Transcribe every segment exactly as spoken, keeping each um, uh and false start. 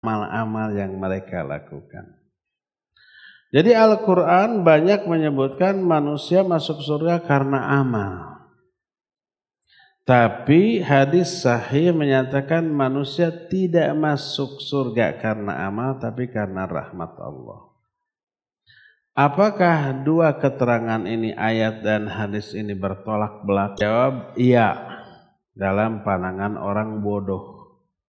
amal-amal yang mereka lakukan. Jadi Al-Quran banyak menyebutkan manusia masuk surga karena amal. Tapi hadis sahih menyatakan manusia tidak masuk surga karena amal, tapi karena rahmat Allah. Apakah dua keterangan ini, ayat dan hadis ini, bertolak belakang? Jawab, iya, dalam pandangan orang bodoh.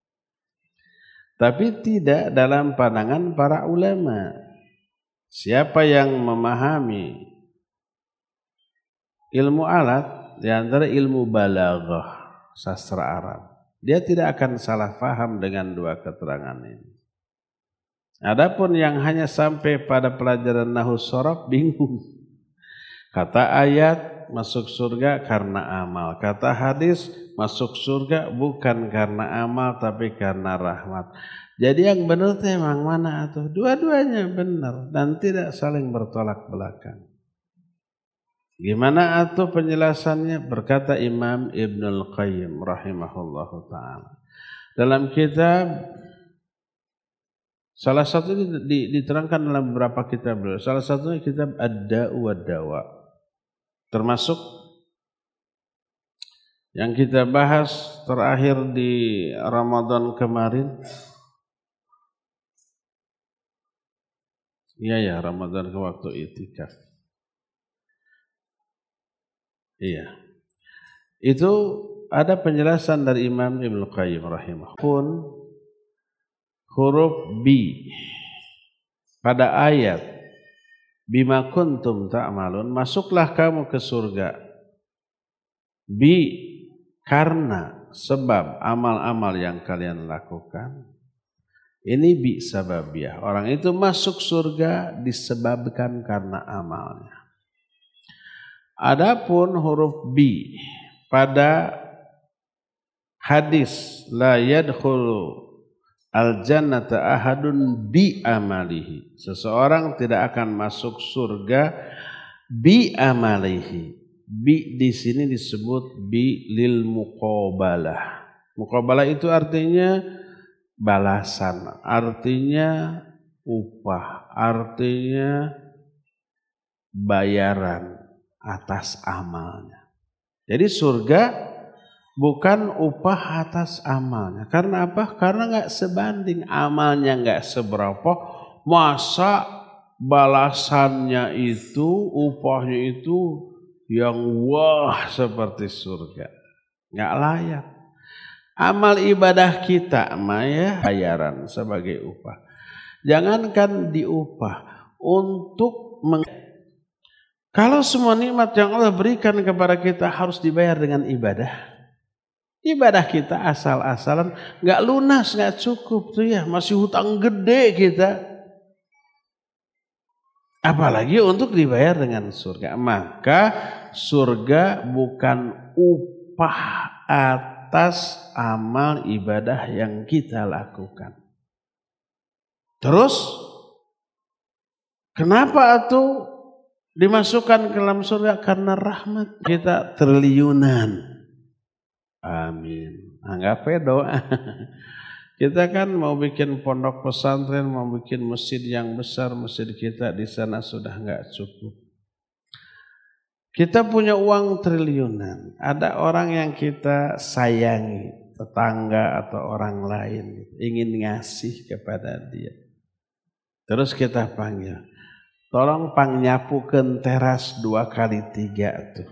Tapi tidak dalam pandangan para ulama. Siapa yang memahami ilmu alat, di antara ilmu balaghah, sastra Arab, dia tidak akan salah faham dengan dua keterangan ini. Adapun yang hanya sampai pada pelajaran nahwu shorof bingung. Kata ayat masuk surga karena amal, kata hadis masuk surga bukan karena amal tapi karena rahmat. Jadi yang benar itu emang mana atuh? Dua-duanya benar dan tidak saling bertolak belakang. Gimana atuh penjelasannya? Berkata Imam Ibnul Qayyim rahimahullahu ta'ala dalam kitab, salah satu ini diterangkan dalam beberapa kitab beliau. Salah satunya kitab Ad-Da'u wad-Dawa. Termasuk yang kita bahas terakhir di Ramadan kemarin. Iya ya, Ramadan ke waktu itikaf. Iya. Itu ada penjelasan dari Imam Ibnu Qayyim rahimahullah. Pun huruf bi pada ayat bima kuntum ta'malun, masuklah kamu ke surga. Bi karena sebab amal-amal yang kalian lakukan. Ini bi sababiyah. Orang itu masuk surga disebabkan karena amalnya. Adapun huruf bi pada hadis la yadkhulu al-jannata ahadun bi amalihi. Seseorang tidak akan masuk surga bi amalihi. Bi di sini disebut bi lil muqabalah. Muqabalah itu artinya balasan, artinya upah, artinya bayaran atas amalnya. Jadi surga bukan upah atas amalnya. Karena apa? Karena nggak sebanding, amalnya nggak seberapa. Masa balasannya itu, upahnya itu yang wah seperti surga? Nggak layak. Amal ibadah kita mah ya bayaran sebagai upah. Jangankan diupah, untuk meng... kalau semua nikmat yang Allah berikan kepada kita harus dibayar dengan ibadah. Ibadah kita asal-asalan nggak lunas, nggak cukup tuh ya, masih hutang gede kita. Apalagi untuk dibayar dengan surga. Maka surga bukan upah atas amal ibadah yang kita lakukan. Terus kenapa atuh dimasukkan ke dalam surga? Karena rahmat kita triliunan. Amin. Anggapnya doa. Kita kan mau bikin pondok pesantren, mau bikin masjid yang besar, masjid kita di sana sudah nggak cukup. Kita punya uang triliunan. Ada orang yang kita sayangi, tetangga atau orang lain, ingin ngasih kepada dia. Terus kita panggil, tolong pang nyapukeun teras dua kali tiga tuh.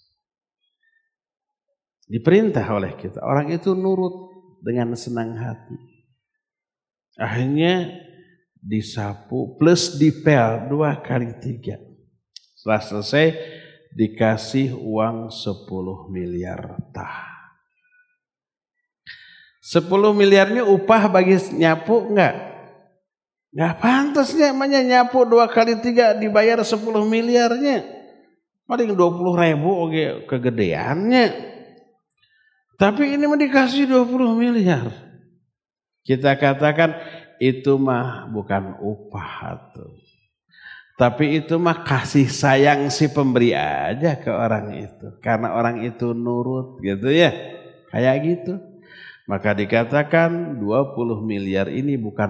Diperintah oleh kita. Orang itu nurut dengan senang hati. Akhirnya disapu plus dipel dua kali tiga. Setelah selesai dikasih uang sepuluh miliar tah. sepuluh miliarnya upah bagi nyapu enggak? Enggak pantasnya namanya nyapu dua kali tiga dibayar sepuluh miliarnya. Paling dua puluh ribu oke kegedeannya. Tapi ini mah dikasih dua puluh miliar. Kita katakan itu mah bukan upah tuh. Tapi itu mah kasih sayang si pemberi aja ke orang itu. Karena orang itu nurut gitu ya. Kayak gitu. Maka dikatakan dua puluh miliar ini bukan